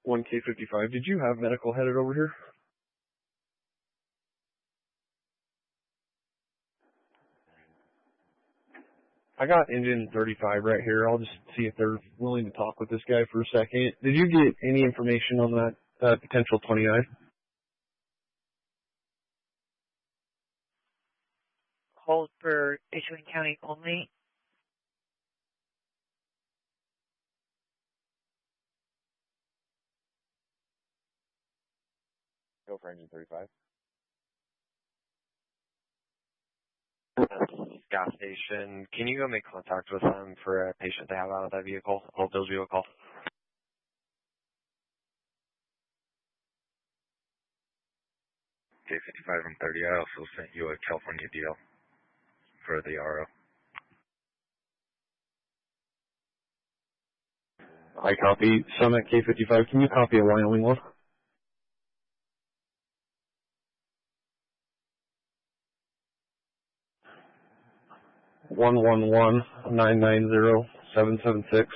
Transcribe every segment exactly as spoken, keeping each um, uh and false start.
one K fifty-five. Did you have medical headed over here? I got engine thirty-five right here. I'll just see if they're willing to talk with this guy for a second. Did you get any information on that uh, potential twenty-nine? Hold for issuing county only. Go for engine thirty-five. Gas station. Can you go make contact with them for a patient they have out of that vehicle? I'll build you a call. K fifty-five from thirty. I also sent you a California D L for the R O. I copy. Summit K fifty-five. Can you copy a Wyoming one? One one one nine nine zero seven seven six.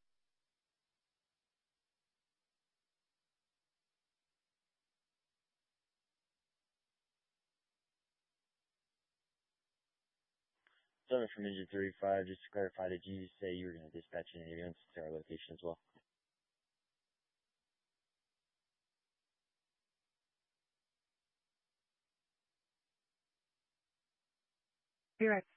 Sorry from engine thirty-five. Just to clarify, did you say you were going to dispatch an ambulance to our location as well? Be right